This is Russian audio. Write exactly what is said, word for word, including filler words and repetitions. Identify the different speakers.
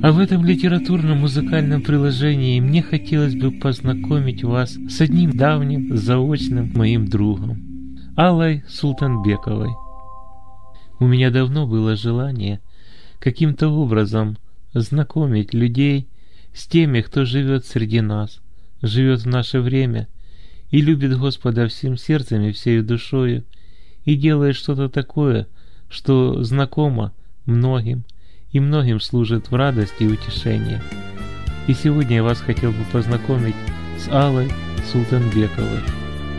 Speaker 1: А в этом литературном музыкальном приложении мне хотелось бы познакомить вас с одним давним заочным моим другом, Аллой Султанбековой. У меня давно было желание каким-то образом знакомить людей с теми, кто живет среди нас, живет в наше время и любит Господа всем сердцем и всей душою, и делает что-то такое, что знакомо многим, и многим служит в радость и утешение. И сегодня я вас хотел бы познакомить с Аллой Султанбековой.